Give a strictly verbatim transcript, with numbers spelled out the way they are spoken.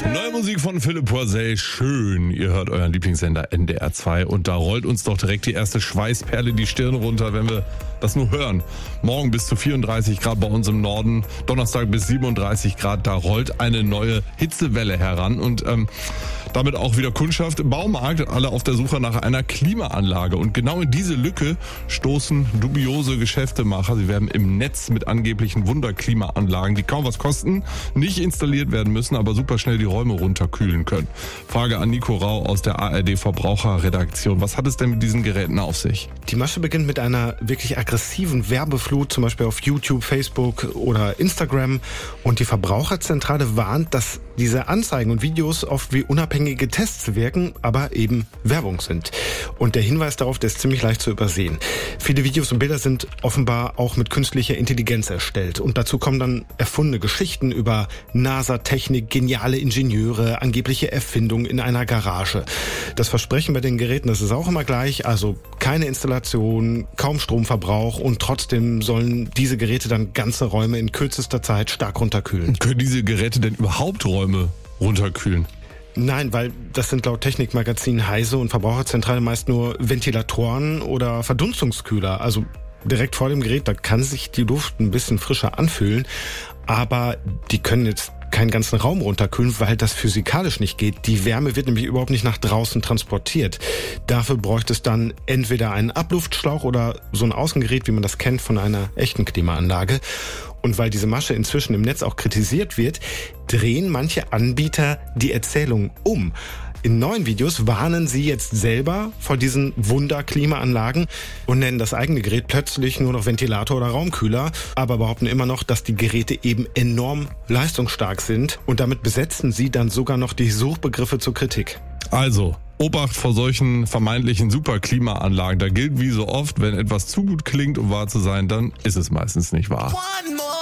Neue Musik von Philipp Poisey, schön. Ihr hört euren Lieblingssender N D R zwei und da rollt uns doch direkt die erste Schweißperle die Stirn runter, wenn wir das nur hören. Morgen bis zu vierunddreißig Grad bei uns im Norden, Donnerstag bis siebenunddreißig Grad, da rollt eine neue Hitzewelle heran und ähm, damit auch wieder Kundschaft im Baumarkt, alle auf der Suche nach einer Klimaanlage. Und genau in diese Lücke stoßen dubiose Geschäftemacher. Sie werden im Netz mit angeblichen Wunderklimaanlagen, die kaum was kosten, nicht installiert werden müssen, aber super schnell die Räume runterkühlen können. Frage an Nico Rau aus der A R D Verbraucherredaktion. Was hat es denn mit diesen Geräten auf sich? Die Masche beginnt mit einer wirklich aggressiven Werbeflut, zum Beispiel auf YouTube, Facebook oder Instagram. Und die Verbraucherzentrale warnt, dass diese Anzeigen und Videos oft wie unabhängige Tests wirken, aber eben Werbung sind. Und der Hinweis darauf, der ist ziemlich leicht zu übersehen. Viele Videos und Bilder sind offenbar auch mit künstlicher Intelligenz erstellt. Und dazu kommen dann erfundene Geschichten über NASA-Technik, geniale Ingenieure, angebliche Erfindungen in einer Garage. Das Versprechen bei den Geräten, das ist auch immer gleich, also keine Installation, kaum Stromverbrauch und trotzdem sollen diese Geräte dann ganze Räume in kürzester Zeit stark runterkühlen. Können diese Geräte denn überhaupt Räume runterkühlen? Nein, weil das sind laut Technikmagazin Heise und Verbraucherzentrale meist nur Ventilatoren oder Verdunstungskühler. Also direkt vor dem Gerät, da kann sich die Luft ein bisschen frischer anfühlen, aber die können jetzt keinen ganzen Raum runterkühlen, weil das physikalisch nicht geht. Die Wärme wird nämlich überhaupt nicht nach draußen transportiert. Dafür bräuchte es dann entweder einen Abluftschlauch oder so ein Außengerät, wie man das kennt von einer echten Klimaanlage. Und weil diese Masche inzwischen im Netz auch kritisiert wird, drehen manche Anbieter die Erzählung um. In neuen Videos warnen sie jetzt selber vor diesen Wunder-Klimaanlagen und nennen das eigene Gerät plötzlich nur noch Ventilator oder Raumkühler, aber behaupten immer noch, dass die Geräte eben enorm leistungsstark sind und damit besetzen sie dann sogar noch die Suchbegriffe zur Kritik. Also, Obacht vor solchen vermeintlichen Superklimaanlagen. Da gilt wie so oft, wenn etwas zu gut klingt, um wahr zu sein, dann ist es meistens nicht wahr.